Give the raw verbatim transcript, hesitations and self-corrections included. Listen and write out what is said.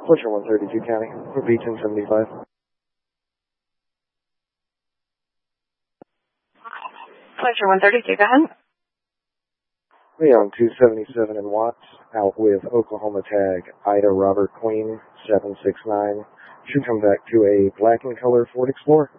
Pleasure one thirty-two County, for B ten seventy-five. Pleasure one thirty-two, go ahead. Leon two seventy-seven in Watts, out with Oklahoma tag Ida Robert Queen seven six nine. Should come back to a black and color Ford Explorer.